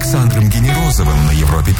Александром Генерозовым на Европе+.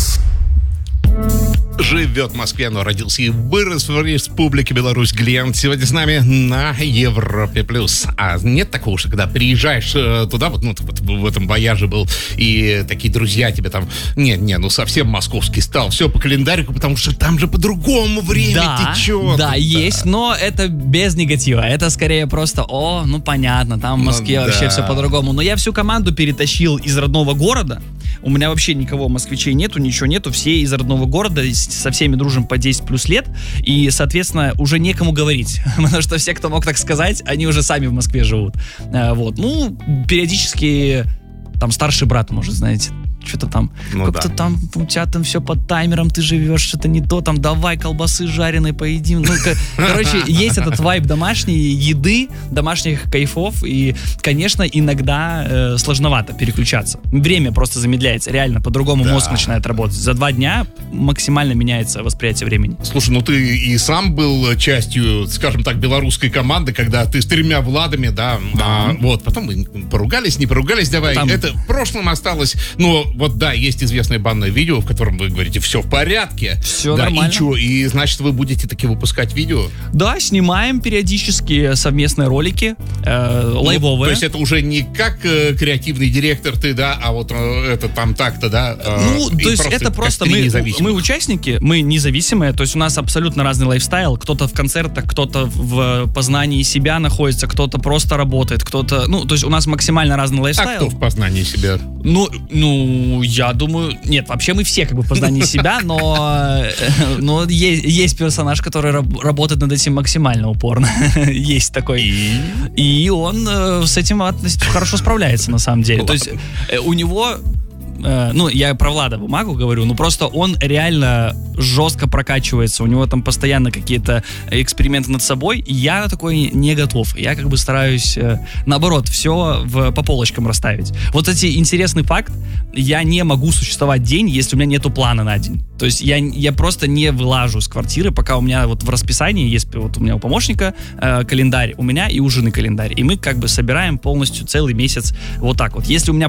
Живет в Москве, но родился и вырос в Республике Беларусь. Глент сегодня с нами на Европе+. А нет такого, что когда приезжаешь туда, вот в этом вояже был, и такие друзья тебе там, совсем московский стал, все по календарику, потому что там же по-другому время течет. Да, есть, но это без негатива. Это скорее просто, понятно, там в Москве вообще все по-другому. Но я всю команду перетащил из родного города. У меня вообще никого москвичей нету, ничего нету. Все из родного города, со всеми дружим по 10 плюс лет. И, соответственно, уже некому говорить. Потому что все, кто мог так сказать, они уже сами в Москве живут. Периодически там старший брат может, знаете, что-то там, там у тебя там все под таймером, ты живешь, что-то не то, там давай колбасы жареной поедим. Короче, есть этот вайб домашней еды, домашних кайфов, и, конечно, иногда сложновато переключаться. Время просто замедляется, реально, по-другому мозг начинает работать. За 2 дня максимально меняется восприятие времени. Слушай, ты и сам был частью, скажем так, белорусской команды, когда ты с 3 Владами, потом вы поругались, не поругались, это в прошлом осталось, но есть известное банное видео, в котором вы говорите, все в порядке. Все нормально. И что? И значит, вы будете таки выпускать видео? Да, снимаем периодически совместные ролики, лайвовые. То есть это уже не как креативный директор ты, а вот это там так-то, то есть это просто мы участники, мы независимые, то есть у нас абсолютно разный лайфстайл. Кто-то в концертах, кто-то в познании себя находится, кто-то просто работает, кто-то... то есть у нас максимально разный лайфстайл. А кто в познании себя? Я думаю... Нет, вообще мы все в познании себя, но есть персонаж, который работает над этим максимально упорно. Есть такой. И он с этим хорошо справляется, на самом деле. То есть у него... я про Влада Бумагу говорю, просто он реально жестко прокачивается, у него там постоянно какие-то эксперименты над собой, и я на такой не готов. Я стараюсь, наоборот, все по полочкам расставить. Вот эти интересный факт, я не могу существовать день, если у меня нету плана на день. То есть я просто не вылажу с квартиры, пока у меня в расписании есть, у меня у помощника календарь, у меня и у жены календарь, и мы собираем полностью целый месяц вот так вот. Если у меня